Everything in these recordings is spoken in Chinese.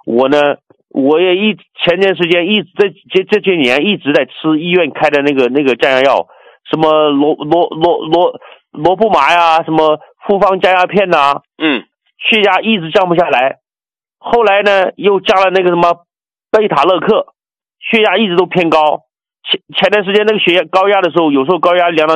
我也前段时间一直这些年一直在吃医院开的那个降压药，什么罗布玛呀，什么复方降压片呐，血压一直降不下来。后来呢，又加了那个什么贝塔乐克，血压一直都偏高。前段时间那个血压高压的时候，有时候高压量到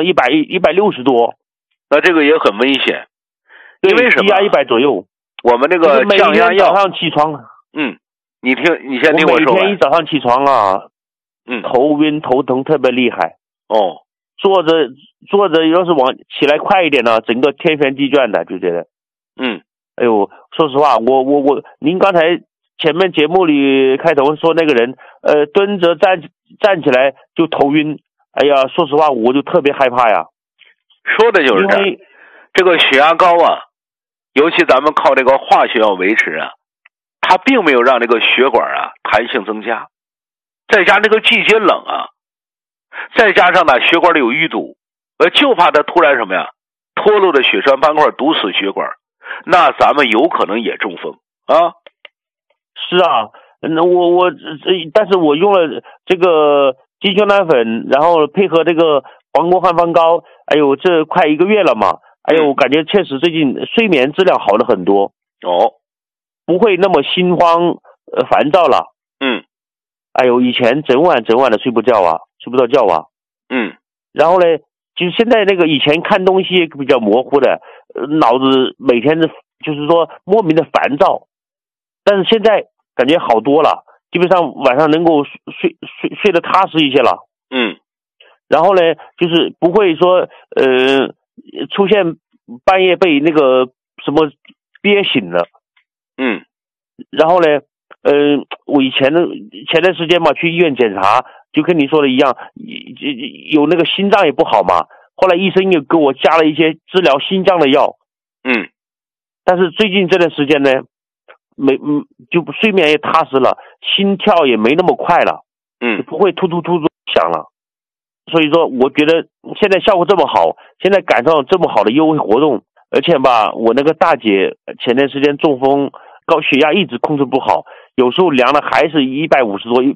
160多， 那这个也很危险，因为什么？ 低压100左右。 我们这个降压药， 每天早上起床， 你先听我说完。 每天一早上起床啊，头晕头疼特别厉害。坐着要是往起来快一点呢，整个天旋地转的，就觉得。哎呦，说实话，您刚才前面节目里开头说那个人，蹲着站起来就头晕，哎呀，说实话我就特别害怕呀。 说的就是这个血压高啊，尤其咱们靠这个化学药维持啊，它并没有让这个血管啊弹性增加，再加这个季节冷啊，再加上呢血管里有淤堵，就怕它突然什么呀，脱落的血栓斑块堵死血管，那咱们有可能也中风啊。 是啊，但是我用了这个金熊胆粉，然后配合这个黄瓜汉方膏，哎呦，这快1个月了嘛，哎呦，我感觉确实最近睡眠质量好了很多，不会那么心慌烦躁了。哎呦，以前整晚的睡不到觉啊。然后呢，就是现在那个以前看东西比较模糊的，脑子每天就是说莫名的烦躁，但是现在感觉好多了，基本上晚上能够睡得踏实一些了。然后呢，就是不会说出现半夜被那个什么憋醒了。然后呢，我前段时间嘛去医院检查，就跟你说的一样，有那个心脏也不好嘛，后来医生又给我加了一些治疗心脏的药。但是最近这段时间呢，就睡眠也踏实了，心跳也没那么快了，不会突响了。所以说我觉得现在效果这么好，现在赶上这么好的优惠活动，而且吧，我那个大姐前段时间中风，高血压一直控制不好，有时候量的还是150多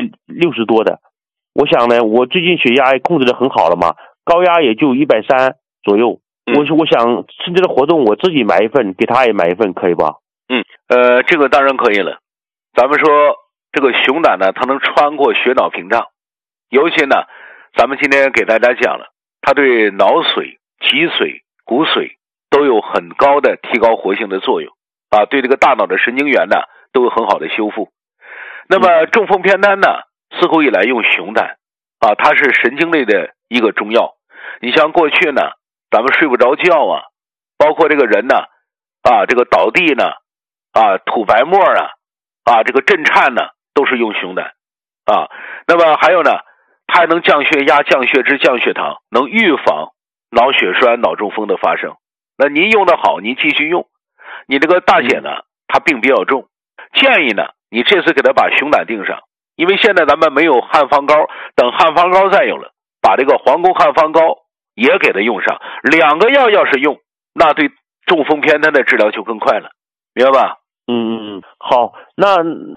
160多的。我想呢，我最近血压控制的很好了嘛，高压也就130左右。我想趁这个活动我自己买一份，给她也买一份，可以吧？ 这个当然可以了。咱们说这个熊胆呢，它能穿过血脑屏障，尤其呢咱们今天给大家讲了，它对脑髓、脊髓、骨髓都有很高的提高活性的作用啊，对这个大脑的神经元呢都有很好的修复。那么中风偏瘫呢，自古以来用熊胆啊，它是神经类的一个中药。你像过去呢，咱们睡不着觉啊，包括这个人呢这个倒地呢吐白沫这个震颤呢，都是用熊胆啊。那么还有呢，它还能降血压、降血脂、降血糖，能预防脑血栓、脑中风的发生。那您用的好，您继续用。你这个大姐呢，她病比较重，建议呢，你这次给她把熊胆定上，因为现在咱们没有汉方膏，等汉方膏再有了，把这个黄宫汉方膏也给她用上。2个药要是用，那对中风偏瘫的治疗就更快了，明白吧？ 好，那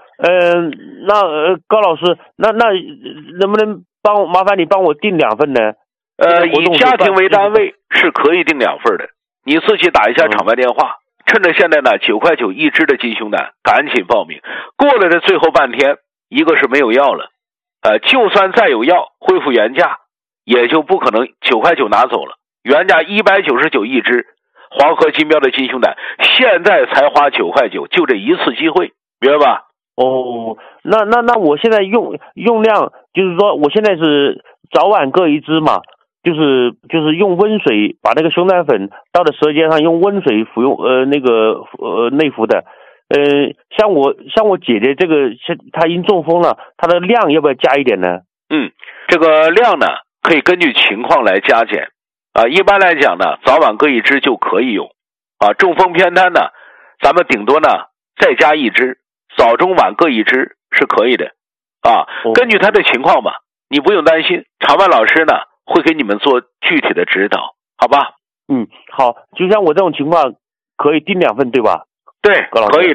高老师，那能不能麻烦你帮我订2份呢？ 以家庭为单位是可以订2份的，你自己打一下场外电话，趁着现在呢9块9一支的金熊胆，赶紧报名。过了这最后半天，一个是没有药了，就算再有药恢复原价，也就不可能9块9拿走了，原价199一支。黄河金标的金熊胆现在才花9块9，就这一次机会，明白吧？ 那我现在用量，就是说我现在是早晚各1支嘛，就是用温水把那个熊胆粉倒在舌尖上，用温水服用，内服的。像我姐姐这个她已经中风了，她的量要不要加一点呢？ 这个量呢可以根据情况来加减。一般来讲呢，早晚各1支就可以用中风偏瘫呢，咱们顶多呢再加1支，早中晚各1支是可以的根据他的情况吧，你不用担心，场外老师呢会给你们做具体的指导，好吧？ 好，就像我这种情况可以订2份对吧？ 对，可以。